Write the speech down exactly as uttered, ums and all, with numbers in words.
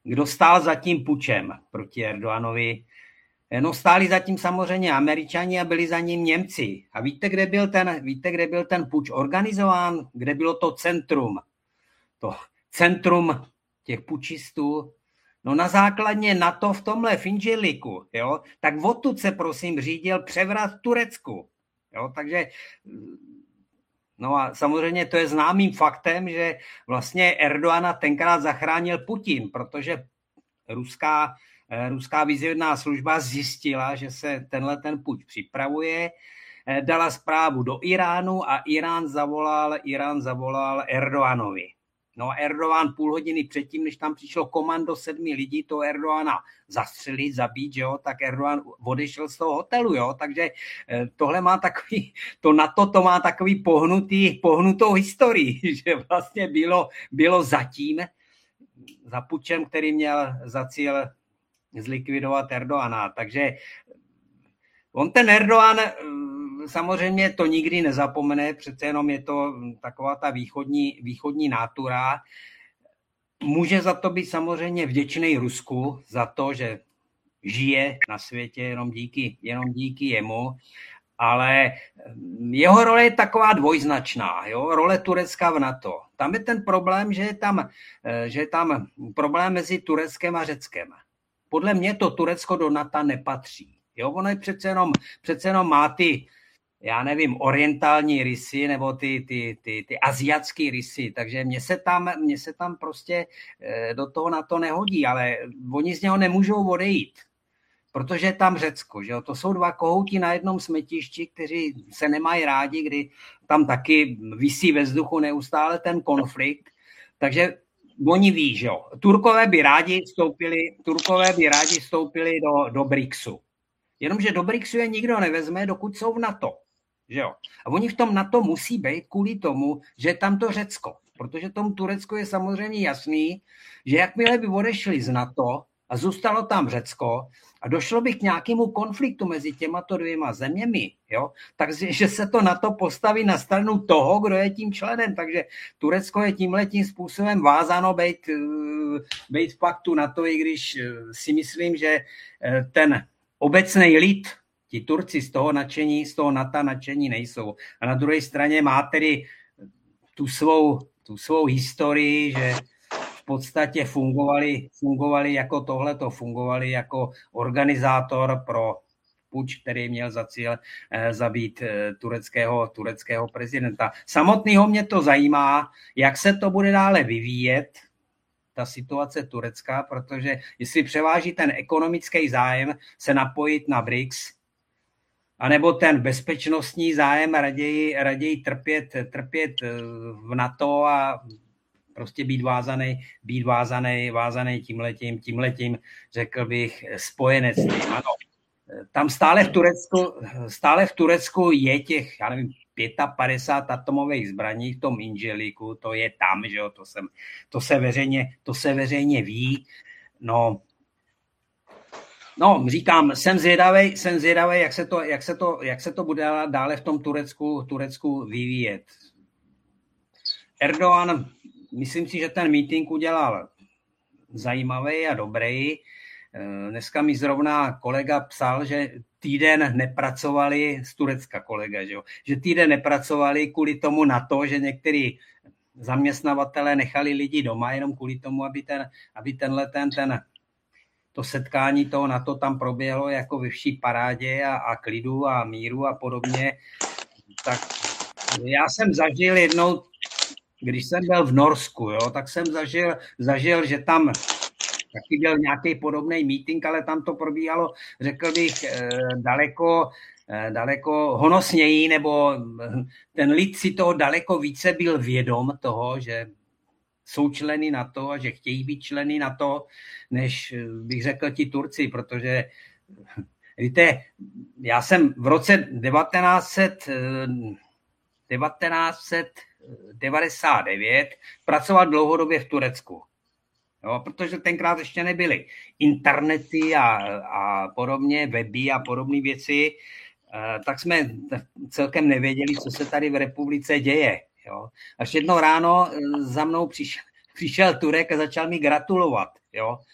kdo stál za tím pučem proti Erdoganovi? No stáli za tím samozřejmě Američani a byli za ním Němci. A víte, kde byl ten, víte, kde byl ten puč organizován? Kde bylo to centrum? To centrum těch pučistů? No na základně NATO v tomhle v Inžiliku, jo? Tak odtud se prosím řídil převrat v Turecku. Jo? Takže no a samozřejmě to je známým faktem, že vlastně Erdogana tenkrát zachránil Putin, protože ruská, ruská výzvědná služba zjistila, že se tenhle ten puč připravuje, dala zprávu do Iránu a Irán zavolal, Irán zavolal Erdoganovi. No Erdogan půl hodiny předtím, než tam přišlo komando sedmi lidí, to Erdogana zastřelit, zabít, jo, tak Erdogan odešel z toho hotelu, jo, takže tohle má takový, to NATO to má takový pohnutý, pohnutou historii, že vlastně bylo, bylo zatím za pučem, který měl za cíl zlikvidovat Erdogana, takže on ten Erdogan samozřejmě to nikdy nezapomene, přece jenom je to taková ta východní, východní nátura. Může za to být samozřejmě vděčný Rusku, za to, že žije na světě jenom díky, jenom díky jemu, ale jeho role je taková dvojznačná, jo? Role Turecka v NATO. Tam je ten problém, že je tam, že je tam problém mezi Tureckem a Řeckem. Podle mě to Turecko do NATO nepatří. Jo? Ono je přece jenom, přece jenom má ty, já nevím, orientální rysy nebo ty, ty, ty, ty asiatský rysy, takže mně se, tam, mně se tam prostě do toho NATO nehodí, ale oni z něho nemůžou odejít, protože je tam Řecko, že jo? To jsou dva kohouti na jednom smetišti, kteří se nemají rádi, kdy tam taky visí ve vzduchu neustále ten konflikt, takže oni ví, že jo, Turkové by rádi vstoupili, Turkové by rádi vstoupili do, do BRICSu, jenomže do BRICSu je nikdo nevezme, dokud jsou v NATO. Že jo? A oni v tom NATO musí být kvůli tomu, že je tam to Řecko. Protože tomu Turecku je samozřejmě jasný, že jakmile by odešli z NATO a zůstalo tam Řecko a došlo by k nějakému konfliktu mezi těmato dvěma zeměmi, jo? Takže se to NATO postaví na stranu toho, kdo je tím členem. Takže Turecko je tímhletím způsobem vázáno být, být v paktu NATO, i když si myslím, že ten obecný lid, ti Turci z toho nadšení, z toho NATO nadšení nejsou. A na druhé straně má tedy tu svou, tu svou historii, že v podstatě fungovali, fungovali jako tohleto, fungovali jako organizátor pro puč, který měl za cíl eh, zabít eh, tureckého, tureckého prezidenta. Samotného mě to zajímá, jak se to bude dále vyvíjet, ta situace Turecka, protože jestli převáží ten ekonomický zájem se napojit na BRICS, anebo ten bezpečnostní zájem raději, raději trpět, trpět v NATO a prostě být vázaný, být vázaný, vázaný tímhletím, tímhletím, řekl bych, spojenectvím. Ano. Tam stále v Turecku, stále v Turecku je těch, já nevím, padesát pět atomových zbraní v tom Inžiliku, to je tam, že jo, to, jsem, to, se veřejně, to se veřejně ví. No, no říkám, jsem zvědavý, jsem zvědavý, jak se to, jak se to, jak se to bude dále v tom Turecku, Turecku vyvíjet. Erdogan, myslím si, že ten meeting udělal zajímavý a dobrý. Dneska mi zrovna kolega psal, že týden nepracovali, z Turecka kolega, že, jo, že týden nepracovali kvůli tomu na to, že některý zaměstnavatelé nechali lidi doma jenom kvůli tomu, aby, ten, aby tenhle ten, ten, to setkání toho na to tam proběhlo jako ve vší parádě a, a klidu a míru a podobně. Tak já jsem zažil jednou, když jsem byl v Norsku, jo, tak jsem zažil, zažil, že tam taky byl nějaký podobný meeting, ale tam to probíhalo, řekl bych, daleko, daleko honosněji, nebo ten lid si toho daleko více byl vědom toho, že jsou členy NATO a že chtějí být členy NATO, než bych řekl ti Turci, protože víte, já jsem v roce devatenáct set devadesát devět pracoval dlouhodobě v Turecku. Jo, protože tenkrát ještě nebyly internety a, a podobně, weby a podobné věci, tak jsme celkem nevěděli, co se tady v republice děje. Jo. Až jedno ráno za mnou přišel, přišel Turek a začal mi gratulovat. Jo.